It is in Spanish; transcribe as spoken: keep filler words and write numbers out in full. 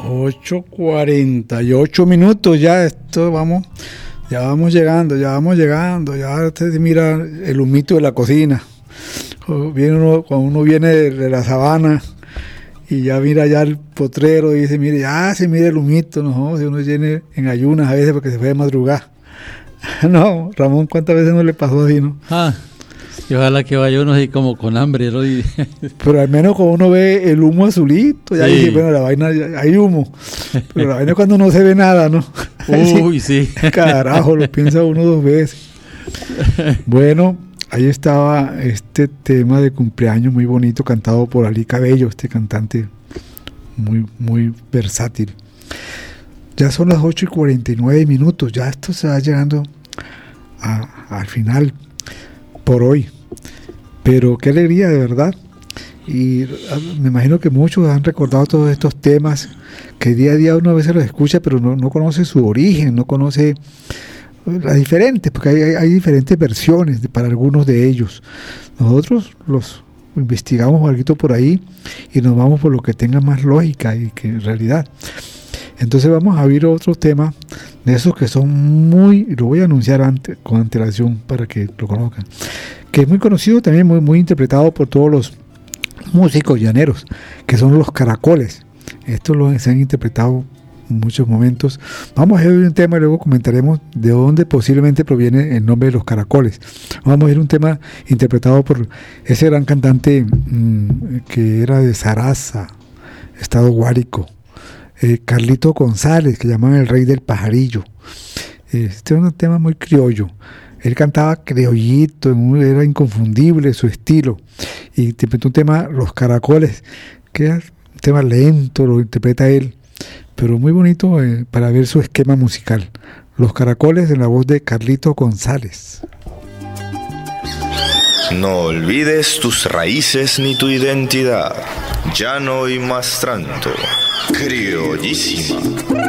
ocho cuarenta y ocho minutos ya, esto vamos, ya vamos llegando, ya vamos llegando, ya usted mira el humito de la cocina. Viene uno, cuando uno viene de, de la sabana y ya mira ya el potrero y dice, mire, ya se mira el humito, no, si uno viene en ayunas a veces porque se fue de madrugada. No, Ramón, ¿cuántas veces no le pasó así, no? Ah, y ojalá que vaya uno así como con hambre, ¿no? Y... Pero al menos cuando uno ve el humo azulito, ya sí. Dice, bueno, la vaina, hay humo. Pero la vaina es cuando no se ve nada, ¿no? Uy, sí. Carajo, lo piensa uno dos veces. Bueno, ahí estaba este tema de cumpleaños muy bonito, cantado por Ali Cabello, este cantante muy, muy versátil. Ya son las ocho y cuarenta y nueve minutos, ya esto se va llegando a, al final por hoy. Pero qué alegría, de verdad. Y me imagino que muchos han recordado todos estos temas que día a día uno a veces los escucha, pero no, no conoce su origen, no conoce las diferentes, porque hay, hay, hay diferentes versiones de, para algunos de ellos. Nosotros los investigamos algo por ahí y nos vamos por lo que tenga más lógica y que en realidad. Entonces vamos a abrir otro tema de esos que son muy, lo voy a anunciar ante, con antelación para que lo conozcan, que es muy conocido también, muy, muy interpretado por todos los músicos llaneros, que son los caracoles. Estos lo, se han interpretado en muchos momentos. Vamos a ver un tema y luego comentaremos de dónde posiblemente proviene el nombre de los caracoles. Vamos a ver un tema interpretado por ese gran cantante mmm, que era de Zaraza, Estado Guárico, eh, Carlito González, que llamaban el rey del pajarillo. Este es un tema muy criollo. Él cantaba criollito, era inconfundible su estilo, y interpretó un tema, Los Caracoles, que es un tema lento, lo interpreta él, pero muy bonito eh, para ver su esquema musical. Los Caracoles, en la voz de Carlito González. No olvides tus raíces ni tu identidad. Llano y mastranto, criollísima.